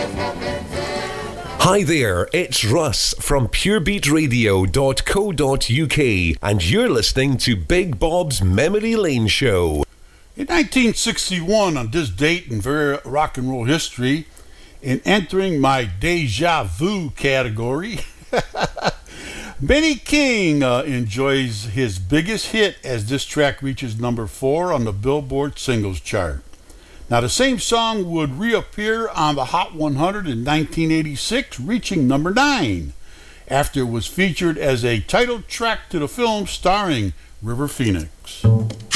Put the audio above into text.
Hi there, it's Russ from purebeatradio.co.uk and you're listening to Big Bob's Memory Lane Show. In 1961, on this date in very rock and roll history, in entering my Deja Vu category, Benny King enjoys his biggest hit as this track reaches number 4 on the Billboard Singles Chart. Now, the same song would reappear on the Hot 100 in 1986, reaching number 9, after it was featured as a title track to the film starring River Phoenix.